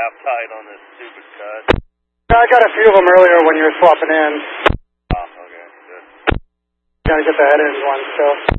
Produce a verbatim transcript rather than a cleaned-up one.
half tight on this stupid cut. I got a few of them earlier when you were swapping in. Oh, okay, good. Gotta get the head ends one still.